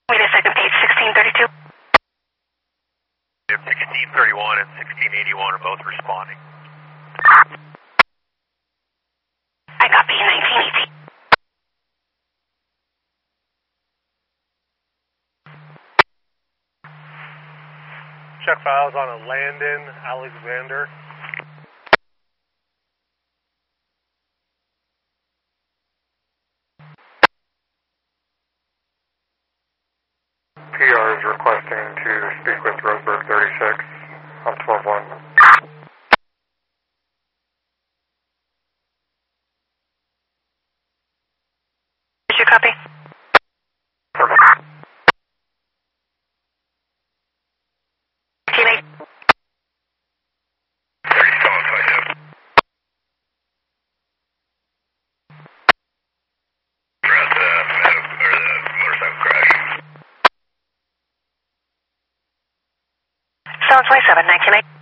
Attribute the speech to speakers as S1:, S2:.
S1: Wait a second, page 1632.
S2: 1631 and 1681 are both responding.
S1: I copy 1918.
S3: Check files on a Landon Alexander.
S4: PR is requesting to speak with Roseburg 36 on 12-1.
S1: Did you copy? Teammate.
S2: 3757. We're at the motorcycle crash.
S1: 727, 19.